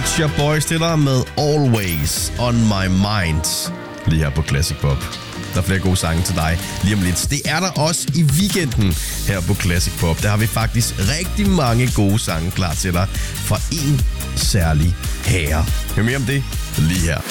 Pet Shop Boys stiller med Always On My Mind. Lige her på Classic Pop. Der er flere gode sange til dig lige om lidt. Det er der også i weekenden her på Classic Pop. Der har vi faktisk rigtig mange gode sange klar til dig fra en særlig herre. Hør mere om det lige her.